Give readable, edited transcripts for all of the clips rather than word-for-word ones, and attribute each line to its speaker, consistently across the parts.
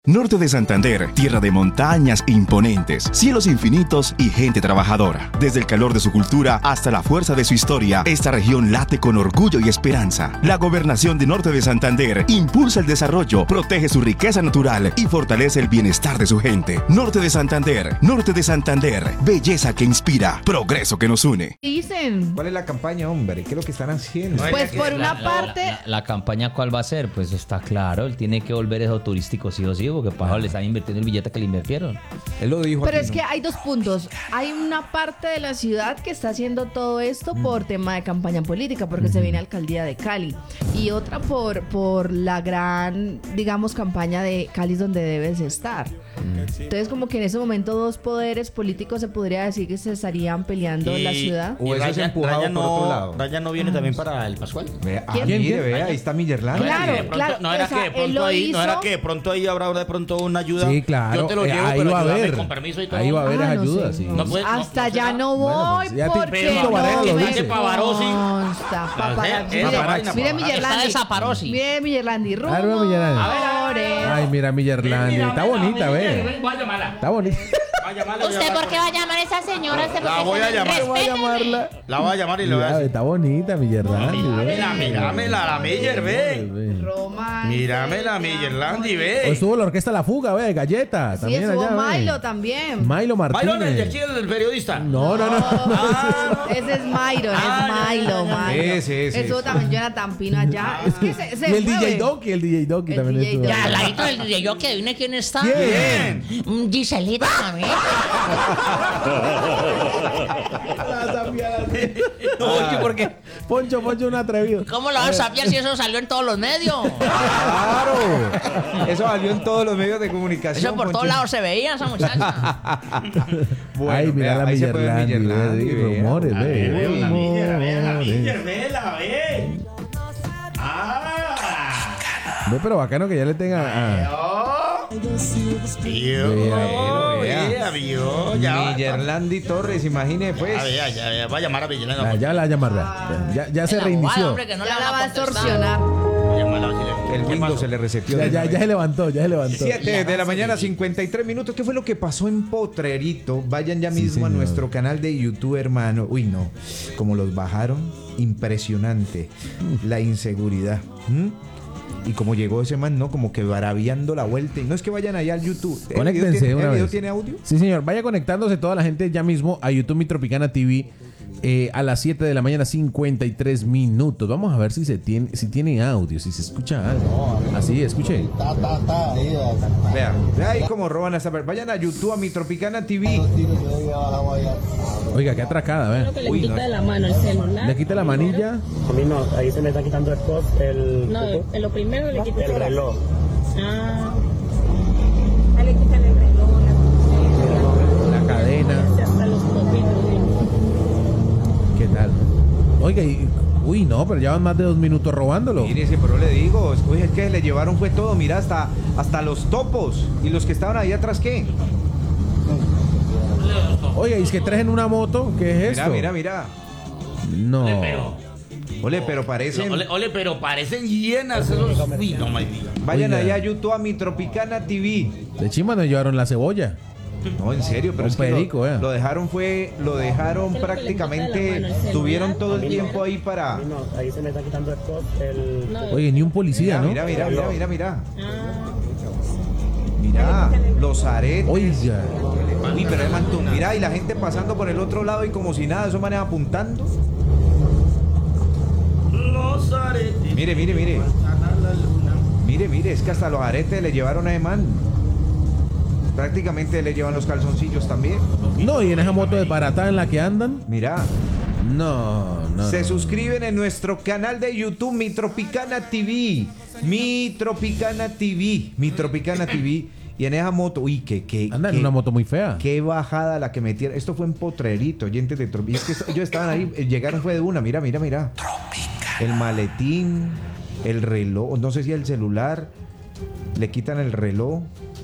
Speaker 1: Norte de Santander, tierra de montañas imponentes, cielos infinitos y gente trabajadora. Desde el calor de su cultura hasta la fuerza de su historia, esta región late con orgullo y esperanza. La gobernación de Norte de Santander impulsa el desarrollo, protege su riqueza natural y fortalece el bienestar de su gente. Norte de Santander, belleza que inspira, progreso que nos une.
Speaker 2: Dicen.
Speaker 3: ¿Cuál es la campaña, hombre? ¿Qué es lo que están haciendo?
Speaker 2: Pues por una parte...
Speaker 4: La campaña, ¿cuál va a ser? Pues está claro, él tiene que volver eso turístico sí o sí, porque para le están invirtiendo el billete que le invirtieron.
Speaker 3: Él lo dijo.
Speaker 2: Pero
Speaker 3: aquí,
Speaker 2: es
Speaker 3: ¿no?
Speaker 2: que hay dos puntos. Hay una parte de la ciudad que está haciendo todo esto por tema de campaña política, porque se viene alcaldía de Cali. Y otra por la gran, digamos, campaña de Cali es donde debes estar. Entonces, como que en ese momento dos poderes políticos se podría decir que se estarían peleando en la ciudad.
Speaker 3: O eso es empujado por otro lado.
Speaker 5: Raya no viene también para el Pascual.
Speaker 3: Vea,
Speaker 2: ¿Quién?
Speaker 3: mire, vea, ahí está Millerland.
Speaker 2: Claro,
Speaker 5: De pronto,
Speaker 2: claro,
Speaker 5: no era
Speaker 2: o sea,
Speaker 5: que de
Speaker 2: él
Speaker 5: pronto
Speaker 2: lo
Speaker 5: ahí,
Speaker 2: hizo.
Speaker 5: no era que de pronto ahí habrá de pronto una ayuda.
Speaker 6: Sí, claro.
Speaker 5: Yo te lo llevo,
Speaker 6: ahí
Speaker 5: pero
Speaker 6: va a
Speaker 5: ayúdame
Speaker 6: haber.
Speaker 5: con permiso y todo.
Speaker 6: Ahí va a haber
Speaker 2: Ah, no
Speaker 6: ayuda,
Speaker 2: sé,
Speaker 6: sí.
Speaker 5: No puede-
Speaker 2: Hasta
Speaker 5: no
Speaker 2: ya
Speaker 5: será.
Speaker 2: no
Speaker 6: Bueno,
Speaker 2: voy
Speaker 6: pues, ya
Speaker 2: porque
Speaker 5: Tito
Speaker 6: Varela lo
Speaker 2: me
Speaker 6: dice.
Speaker 5: Pavarotti.
Speaker 2: consta. Paparazzi.
Speaker 5: Esa
Speaker 2: Mire,
Speaker 5: vaina,
Speaker 2: mire
Speaker 5: Pavarotti.
Speaker 2: Millerlandi.
Speaker 4: Está de Zaparossi.
Speaker 2: Mire Millerlandi.
Speaker 6: Ah, no, Millerlandi.
Speaker 2: Rumores.
Speaker 6: Ay, mira Millerland. Está bonita, ve.
Speaker 5: Voy a llamarla.
Speaker 6: Está bonita.
Speaker 5: Voy a llamarla.
Speaker 7: ¿Usted por qué va a llamar a esa señora? ¿Usted por
Speaker 5: La
Speaker 7: qué
Speaker 5: voy a
Speaker 7: se-
Speaker 5: llamar.
Speaker 6: Voy a llamarla.
Speaker 5: La voy a llamar y le voy a
Speaker 6: Mira,
Speaker 5: decir.
Speaker 6: está bonita Millerland.
Speaker 5: Míramela, la Miller, ve.
Speaker 2: Romance.
Speaker 5: Míramela, Millerlandi,
Speaker 6: O
Speaker 5: ve.
Speaker 6: estuvo la orquesta La Fuga, ve, Galleta.
Speaker 2: Sí,
Speaker 6: También
Speaker 2: estuvo
Speaker 6: allá, ve.
Speaker 2: Milo también.
Speaker 6: Milo Martínez.
Speaker 5: Byron, el de aquí, el periodista.
Speaker 6: No.
Speaker 2: Ese es Myron,
Speaker 5: Ah,
Speaker 2: es Milo, Milo.
Speaker 3: Ese.
Speaker 2: Estuvo también Jonathan Pino allá. Es que se
Speaker 6: Y el
Speaker 2: mueve.
Speaker 6: DJ Donkey,
Speaker 2: El
Speaker 6: también
Speaker 2: DJ
Speaker 6: estuvo.
Speaker 7: Ya, al ladito del DJ yo que adivine quién está.
Speaker 6: ¿Quién?
Speaker 7: Giselita también.
Speaker 6: Oye, ¿por qué? Poncho, un atrevido.
Speaker 7: ¿Cómo lo vas a saber si eso salió en todos los medios?
Speaker 3: Claro. Eso salió en todos los medios de comunicación.
Speaker 7: Eso por todos
Speaker 3: Poncho.
Speaker 7: lados se veía esa muchacha.
Speaker 3: Bueno,
Speaker 6: Ay, mira
Speaker 3: vea,
Speaker 6: la
Speaker 3: ahí se puede ver
Speaker 6: Millerland.
Speaker 3: Millerland, vea.
Speaker 6: Rumores, ve.
Speaker 5: La Miller,
Speaker 6: Rumores.
Speaker 5: vela, ve.
Speaker 6: Ve, pero bacano que ya le tenga.
Speaker 5: Vio, ya.
Speaker 3: Millerlandi Torres, imagine pues.
Speaker 5: Ya, va a llamar a Millerland.
Speaker 6: Ya la va a llamar, ya se
Speaker 7: La bobada,
Speaker 6: reinició.
Speaker 7: hombre, que no
Speaker 2: Ya
Speaker 7: le
Speaker 2: la
Speaker 7: van
Speaker 2: va a
Speaker 7: contestar.
Speaker 2: extorsionar.
Speaker 3: El Windows se le reseteó.
Speaker 6: Ya se levantó.
Speaker 3: 7 de la mañana, 53 minutos. ¿Qué fue lo que pasó en Potrerito? Vayan ya mismo a
Speaker 6: señor.
Speaker 3: nuestro canal de YouTube, hermano. Uy, no. Como los bajaron, impresionante. La inseguridad. Y como llegó ese man, ¿no? Como que barabiando la vuelta. Y no es que vayan allá al YouTube.
Speaker 6: Conéctense
Speaker 3: ¿El
Speaker 6: una
Speaker 3: video
Speaker 6: vez.
Speaker 3: tiene audio?
Speaker 6: Sí, señor. Vaya conectándose toda la gente ya mismo a YouTube Mi Tropicana TV a las 7 de la mañana, 53 minutos. Vamos a ver si tiene audio, si se escucha algo. Así, escuche.
Speaker 3: Vean, ahí cómo roban a esa. Vayan a YouTube, a Mi Tropicana TV.
Speaker 6: Oiga, qué atracada,
Speaker 8: Lo
Speaker 6: ¿ve?
Speaker 8: que le
Speaker 3: Uy,
Speaker 8: quita
Speaker 3: no.
Speaker 8: de la mano el celular.
Speaker 6: Le quita la manilla.
Speaker 9: A mí no, ahí se me está quitando el
Speaker 8: No, en lo primero le quita
Speaker 9: el reloj.
Speaker 8: Ah,
Speaker 7: Le quitan el reloj.
Speaker 6: La cadena.
Speaker 8: hasta los tobillos.
Speaker 6: ¿Qué tal? Oiga, uy, no, pero ya van más de 2 minutos robándolo.
Speaker 3: Mire, ese pero le digo, oye, es que le llevaron fue todo, mira, hasta los topos. Y los que estaban ahí atrás, ¿qué?
Speaker 6: Oiga, ¿y es que traen una moto? ¿Qué es esto?
Speaker 3: Mira.
Speaker 6: No.
Speaker 3: Ole, pero parecen.
Speaker 5: Ole, pero parecen llenas esos. Uy, no me digas.
Speaker 3: Vayan
Speaker 6: Oiga.
Speaker 3: allá a YouTube a Mi Tropicana TV.
Speaker 6: De chimba nos llevaron la cebolla.
Speaker 3: No, en serio, pero
Speaker 6: Un
Speaker 3: es que
Speaker 6: perico,
Speaker 3: lo dejaron prácticamente, tuvieron todo el tiempo ahí para.
Speaker 9: A mí no, ahí se me está quitando el
Speaker 8: No,
Speaker 6: Oye, ni un policía, ¿no?
Speaker 3: Mira.
Speaker 8: ah,
Speaker 3: Mira, los aretes.
Speaker 6: Oiga.
Speaker 3: Uy, pero mira, y la gente pasando por el otro lado y como si nada, esos manes apuntando.
Speaker 5: Los aretes.
Speaker 3: Mire. Mire, es que hasta los aretes le llevaron a ese man. Prácticamente le llevan los calzoncillos también.
Speaker 6: No, y en esa moto desbaratada en la que andan.
Speaker 3: Mira.
Speaker 6: No.
Speaker 3: Se suscriben en nuestro canal de YouTube, Mi Tropicana TV. Mi Tropicana TV. Y en esa moto, uy,
Speaker 6: Anda en una moto muy fea.
Speaker 3: qué bajada la que metieron. Esto fue en Potrerito, oyentes de Tropicana. Es que ellos estaban ahí, llegaron fue de una, mira. El maletín, el reloj, no sé si el celular, le quitan el reloj.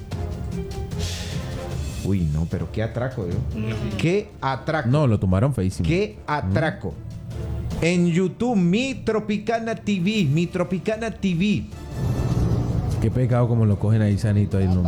Speaker 3: Uy, no, pero qué atraco, qué atraco.
Speaker 6: No, lo tomaron feísimo.
Speaker 3: ¡Qué atraco! En YouTube, Mi Tropicana TV.
Speaker 6: Qué pecado como lo cogen ahí sanito ahí.